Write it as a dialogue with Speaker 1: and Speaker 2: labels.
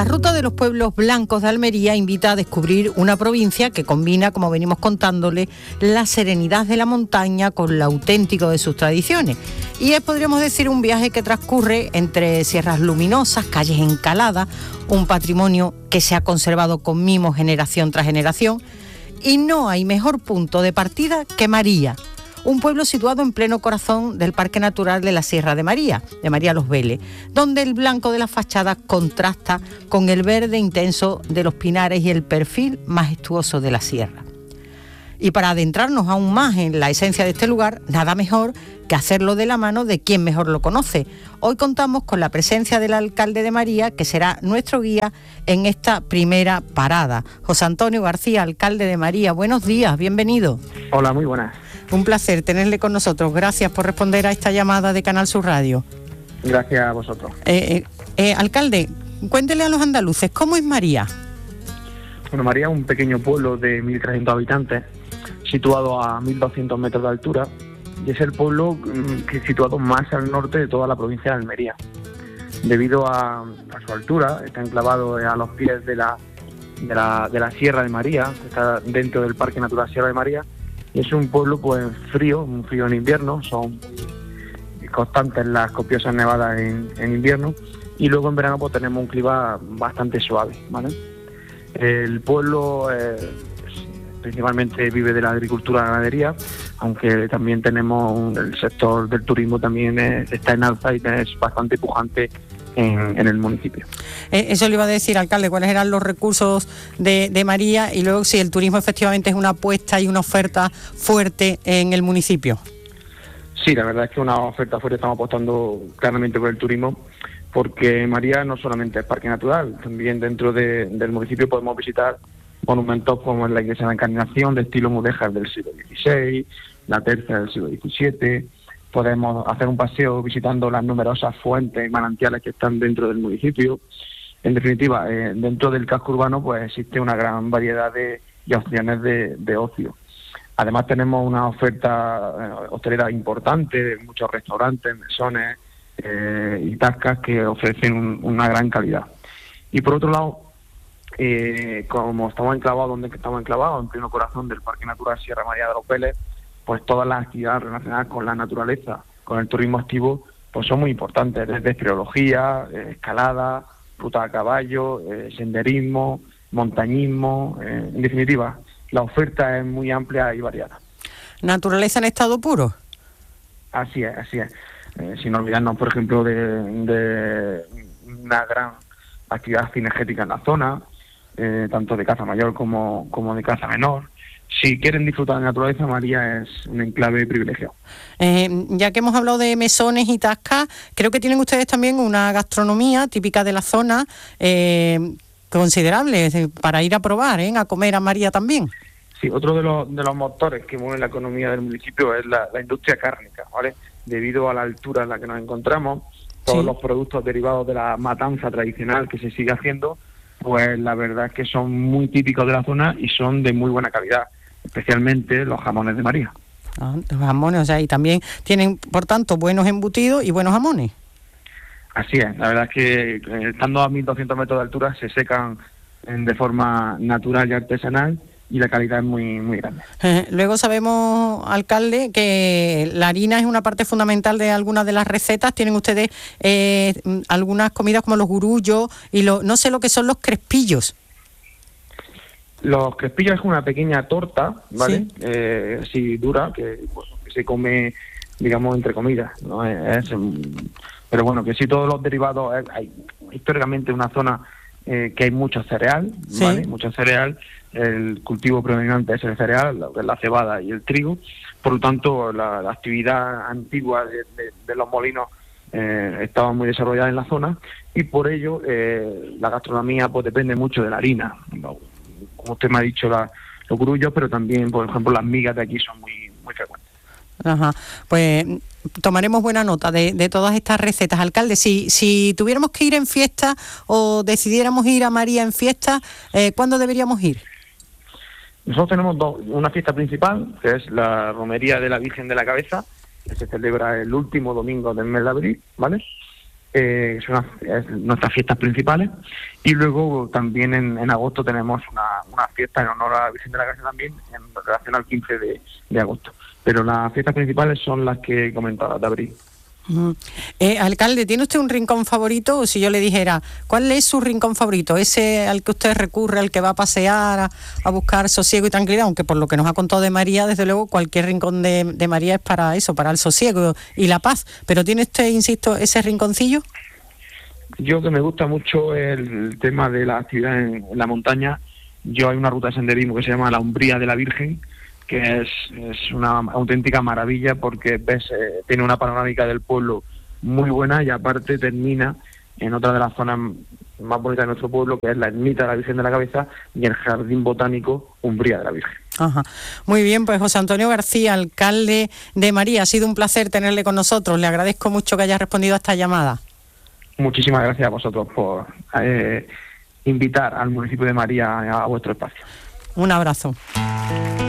Speaker 1: La ruta de los pueblos blancos de Almería invita a descubrir una provincia que combina, como venimos contándole, la serenidad de la montaña con lo auténtico de sus tradiciones. Y es, podríamos decir, un viaje que transcurre entre sierras luminosas, calles encaladas, un patrimonio que se ha conservado con mimo generación tras generación. Y no hay mejor punto de partida que María, un pueblo situado en pleno corazón del Parque Natural de la Sierra de María Los Vélez, donde el blanco de las fachadas contrasta con el verde intenso de los pinares y el perfil majestuoso de la sierra. Y para adentrarnos aún más en la esencia de este lugar, nada mejor que hacerlo de la mano de quien mejor lo conoce. Hoy contamos con la presencia del alcalde de María, que será nuestro guía en esta primera parada. José Antonio García, alcalde de María, buenos días, bienvenido.
Speaker 2: Hola, muy buenas.
Speaker 1: Un placer tenerle con nosotros. Gracias por responder a esta llamada de Canal Sur Radio.
Speaker 2: Gracias a vosotros.
Speaker 1: Alcalde, cuéntele a los andaluces, ¿cómo es María?
Speaker 2: Bueno, María es un pequeño pueblo de 1.300 habitantes, situado a 1.200 metros de altura, y es el pueblo que es situado más al norte de toda la provincia de Almería. Debido a su altura, está enclavado a los pies de la Sierra de María, que está dentro del Parque Natural Sierra de María. Y es un pueblo pues frío, un frío en invierno, son constantes las copiosas nevadas en invierno, y luego en verano pues tenemos un clima bastante suave, ¿vale? El pueblo principalmente vive de la agricultura y la ganadería, aunque también tenemos el sector del turismo también está en alza y es bastante pujante en el municipio.
Speaker 1: Eso le iba a decir, alcalde, cuáles eran los recursos de María, y luego si el turismo efectivamente es una apuesta y una oferta fuerte en el municipio.
Speaker 2: Sí, la verdad es que una oferta fuerte, estamos apostando claramente por el turismo, porque María no solamente es parque natural, también dentro del municipio podemos visitar monumentos como la iglesia de la Encarnación de estilo mudéjar del siglo XVI, la tercia del siglo XVII. Podemos hacer un paseo visitando las numerosas fuentes y manantiales que están dentro del municipio. En definitiva, dentro del casco urbano pues existe una gran variedad de opciones de ocio. Además tenemos una oferta hostelera importante, de muchos restaurantes, mesones y tascas que ofrecen una gran calidad. Y por otro lado, como estamos enclavados en pleno corazón del Parque Natural Sierra María de los Vélez, pues todas las actividades relacionadas con la naturaleza, con el turismo activo, pues son muy importantes, desde espeleología, escalada, ruta a caballo, senderismo, montañismo, en definitiva, la oferta es muy amplia y variada.
Speaker 1: ¿Naturaleza en estado puro?
Speaker 2: Así es. Sin olvidarnos, por ejemplo, de una gran actividad cinegética en la zona, tanto de caza mayor como de caza menor. Si quieren disfrutar de naturaleza, María es un enclave privilegiado.
Speaker 1: Ya que hemos hablado de mesones y tascas, creo que tienen ustedes también una gastronomía típica de la zona considerable para ir a probar, a comer a María también.
Speaker 2: Sí, otro de los motores que mueven la economía del municipio es la industria cárnica, ¿vale? Debido a la altura en la que nos encontramos, todos los productos derivados de la matanza tradicional que se sigue haciendo, pues la verdad es que son muy típicos de la zona y son de muy buena calidad, especialmente los jamones de María.
Speaker 1: Los jamones, o sea, y también tienen, por tanto, buenos embutidos y buenos jamones.
Speaker 2: Así es, la verdad es que estando a 1.200 metros de altura se secan de forma natural y artesanal, y la calidad es muy, muy grande.
Speaker 1: Luego sabemos, alcalde, que la harina es una parte fundamental de algunas de las recetas. Tienen ustedes algunas comidas como los gurullos y no sé lo que son los crespillos.
Speaker 2: Los crespillos es una pequeña torta, ¿vale?
Speaker 1: Sí.
Speaker 2: Así dura, que se come, digamos, entre comidas, ¿no? Pero bueno, que sí, todos los derivados, hay históricamente una zona que hay mucho cereal, ¿vale? Sí. Mucho cereal. El cultivo predominante es el cereal, la cebada y el trigo. Por lo tanto, la actividad antigua de los molinos estaba muy desarrollada en la zona, y por ello la gastronomía pues depende mucho de la harina. Como usted me ha dicho, los grullos, pero también, por ejemplo, las migas de aquí son muy, muy frecuentes.
Speaker 1: Ajá, pues tomaremos buena nota de todas estas recetas. Alcalde, si tuviéramos que ir en fiesta o decidiéramos ir a María en fiesta, ¿cuándo deberíamos ir?
Speaker 2: Nosotros tenemos una fiesta principal, que es la Romería de la Virgen de la Cabeza, que se celebra el último domingo del mes de abril, ¿vale? son nuestras fiestas principales, y luego también en agosto tenemos una fiesta en honor a la Virgen de la Gracia también, en relación al 15 de agosto. Pero las fiestas principales son las que he comentado, de abril.
Speaker 1: Alcalde, ¿tiene usted un rincón favorito? O si yo le dijera, ¿cuál es su rincón favorito? ¿Ese al que usted recurre, al que va a pasear, a buscar sosiego y tranquilidad? Aunque por lo que nos ha contado de María, desde luego cualquier rincón de María es para eso, para el sosiego y la paz. ¿Pero tiene usted, insisto, ese rinconcillo?
Speaker 2: Yo, que me gusta mucho el tema de la actividad en la montaña, yo hay una ruta de senderismo que se llama la Umbría de la Virgen, que es una auténtica maravilla, porque tiene una panorámica del pueblo muy buena, y aparte termina en otra de las zonas más bonitas de nuestro pueblo, que es la ermita de la Virgen de la Cabeza y el jardín botánico Umbría de la Virgen.
Speaker 1: Ajá. Muy bien, pues José Antonio García, alcalde de María, ha sido un placer tenerle con nosotros. Le agradezco mucho que haya respondido a esta llamada. Muchísimas gracias a vosotros por invitar al municipio de María a vuestro espacio. Un abrazo.